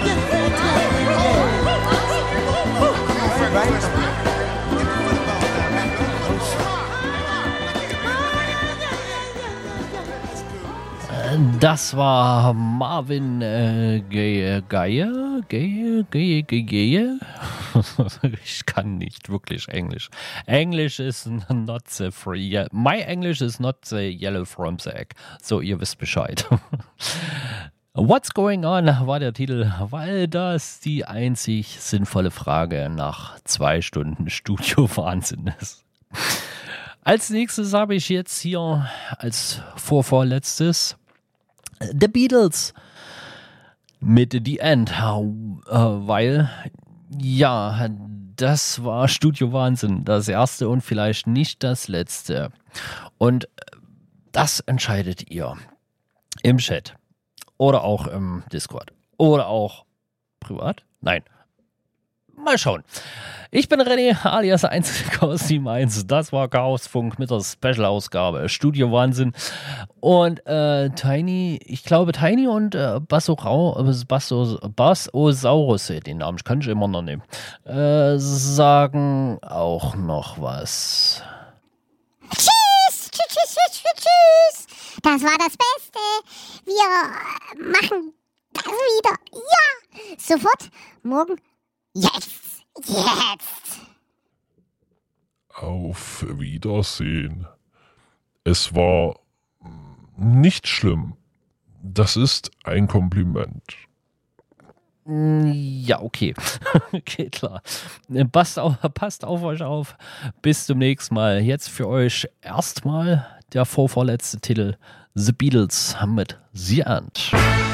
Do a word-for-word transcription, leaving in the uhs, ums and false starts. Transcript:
Das war Marvin äh, Gaye, Gaye, Gaye, Gaye, Gaye. Ich kann nicht wirklich Englisch. English is not the free. My English is not the yellow from the egg. So, ihr wisst Bescheid. What's going on war der Titel, weil das die einzig sinnvolle Frage nach zwei Stunden Studio-Wahnsinn ist. Als nächstes habe ich jetzt hier als vorvorletztes The Beatles mit The End, weil, ja, das war Studio-Wahnsinn, das erste und vielleicht nicht das letzte. Und das entscheidet ihr im Chat oder auch im Discord oder auch privat. Nein, mal schauen. Ich bin René, alias eins Chaos Team eins. Das war Chaosfunk mit der Special-Ausgabe Studio Wahnsinn. Und äh, Tiny, ich glaube Tiny und äh, Basso, Basso, Bassosaurus, den Namen kann ich immer noch nehmen, äh, sagen auch noch was. Tschüss, tschüss, tschüss, tschüss, tschüss. Das war das Beste. Wir machen das wieder. Ja, sofort, morgen, jetzt. Jetzt! Auf Wiedersehen. Es war nicht schlimm. Das ist ein Kompliment. Ja, okay. Okay, klar. Passt auf, passt auf euch auf. Bis zum nächsten Mal. Jetzt für euch erstmal der vorvorletzte Titel The Beatles mit The End.